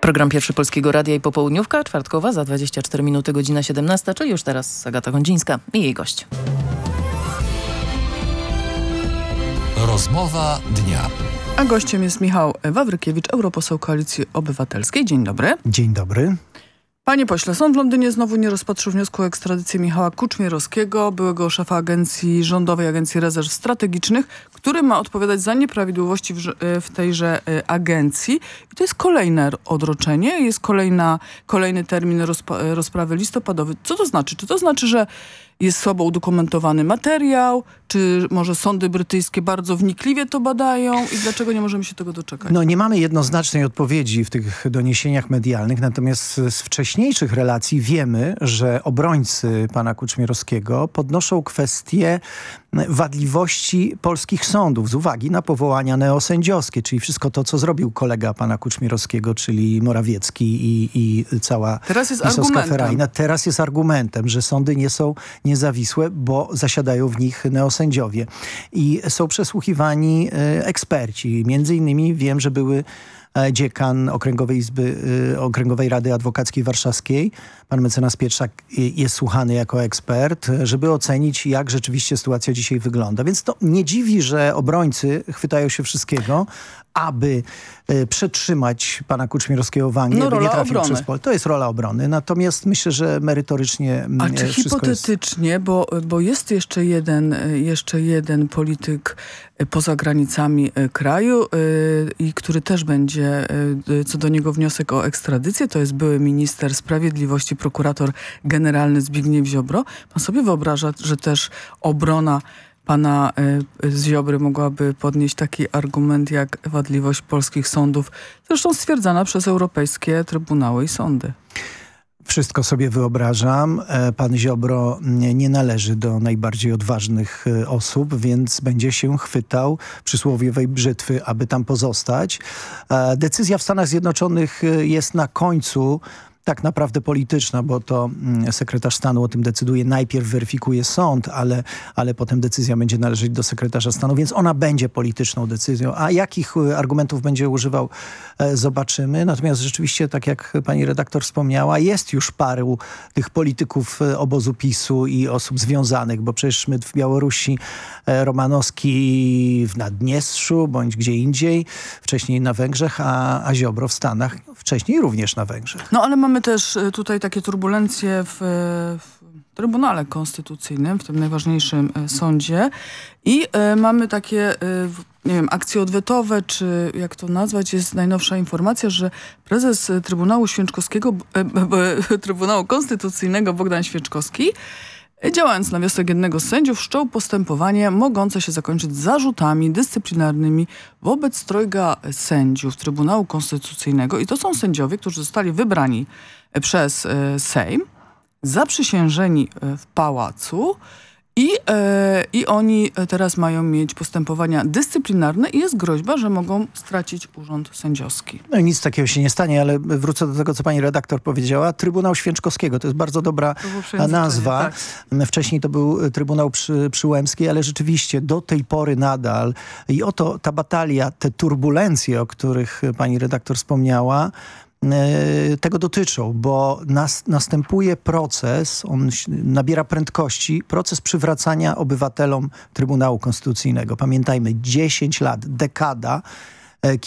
Program Pierwszy Polskiego Radia i popołudniówka, czwartkowa, za 24 minuty, godzina 17, czyli już teraz Agata Kondzińska i jej gość. Rozmowa dnia. A gościem jest Michał Wawrykiewicz, europoseł Koalicji Obywatelskiej. Dzień dobry. Dzień dobry. Panie pośle, sąd w Londynie znowu nie rozpatrzył wniosku o ekstradycję Michała Kuczmierowskiego, byłego szefa Rządowej Agencji Rezerw Strategicznych, który ma odpowiadać za nieprawidłowości w tejże agencji. I to jest kolejne odroczenie, jest kolejny termin rozprawy listopadowy. Co to znaczy? Czy to znaczy, że jest słabo udokumentowany materiał? Czy może sądy brytyjskie bardzo wnikliwie to badają? I dlaczego nie możemy się tego doczekać? No nie mamy jednoznacznej odpowiedzi w tych doniesieniach medialnych, natomiast z wcześniejszych relacji wiemy, że obrońcy pana Kuczmierowskiego podnoszą kwestię wadliwości polskich sądów z uwagi na powołania neosędziowskie, czyli wszystko to, co zrobił kolega pana Kuczmierowskiego, czyli Morawiecki i cała pisowska ferajna. Teraz jest argumentem, że sądy nie są niezawisłe, bo zasiadają w nich neosędziowie. I są przesłuchiwani eksperci. Między innymi wiem, że były dziekan Okręgowej Rady Adwokackiej Warszawskiej, pan mecenas Pietrzak, jest słuchany jako ekspert, żeby ocenić, jak rzeczywiście sytuacja dzisiaj wygląda. Więc to nie dziwi, że obrońcy chwytają się wszystkiego, aby przetrzymać pana Kuczmierowskiego w Anglii, aby nie trafił przez Polskę. To jest rola obrony. Natomiast myślę, że merytorycznie A czy hipotetycznie, bo jest jeszcze jeden polityk poza granicami kraju i który też będzie co do niego wniosek o ekstradycję, to jest były minister sprawiedliwości, prokurator generalny Zbigniew Ziobro. Pan sobie wyobraża, że też obrona pana Ziobry mogłaby podnieść taki argument jak wadliwość polskich sądów, zresztą stwierdzana przez europejskie trybunały i sądy? Wszystko sobie wyobrażam. Pan Ziobro nie należy do najbardziej odważnych osób, więc będzie się chwytał przysłowiowej brzytwy, aby tam pozostać. Decyzja w Stanach Zjednoczonych jest na końcu tak naprawdę polityczna, bo to sekretarz stanu o tym decyduje. Najpierw weryfikuje sąd, ale potem decyzja będzie należeć do sekretarza stanu, więc ona będzie polityczną decyzją. A jakich argumentów będzie używał, zobaczymy. Natomiast rzeczywiście, tak jak pani redaktor wspomniała, jest już paru tych polityków obozu PiS-u i osób związanych, bo przecież Szmyt w Białorusi, Romanowski w Naddniestrzu, bądź gdzie indziej, wcześniej na Węgrzech, a Ziobro w Stanach, wcześniej również na Węgrzech. No ale mamy też tutaj takie turbulencje w Trybunale Konstytucyjnym, w tym najważniejszym sądzie i mamy takie, nie wiem, akcje odwetowe, czy jak to nazwać, jest najnowsza informacja, że prezes Trybunału Konstytucyjnego Bogdan Święczkowski, działając na wniosek jednego z sędziów, wszczął postępowanie mogące się zakończyć zarzutami dyscyplinarnymi wobec trojga sędziów Trybunału Konstytucyjnego. I to są sędziowie, którzy zostali wybrani przez Sejm, zaprzysiężeni w pałacu i oni teraz mają mieć postępowania dyscyplinarne i jest groźba, że mogą stracić urząd sędziowski. No i nic takiego się nie stanie, ale wrócę do tego, co pani redaktor powiedziała. Trybunał Święczkowskiego, to jest bardzo dobra nazwa. Tak. Wcześniej to był Trybunał Przyłębski, ale rzeczywiście do tej pory nadal i oto ta batalia, te turbulencje, o których pani redaktor wspomniała, tego dotyczą, bo następuje proces, on nabiera prędkości, proces przywracania obywatelom Trybunału Konstytucyjnego. Pamiętajmy, 10 lat, dekada